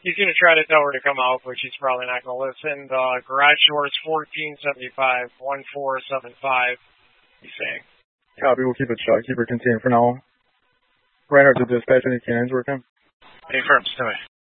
He's going to try to tell her to come out, but she's probably not going to listen. Garage doors 1475, 1475, he's saying. Copy, we'll keep it shut. Keep her contained for now. Reinhardt to dispatch, any cannons working? Affirm, stand by.